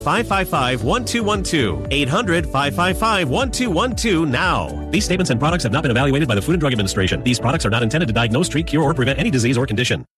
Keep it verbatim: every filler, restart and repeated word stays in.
five five five, one two one two. eight hundred, five five five, one two one two now. These statements and products have not been evaluated by the Food and Drug Administration. These products are not intended to diagnose, treat, cure, or prevent any disease or condition.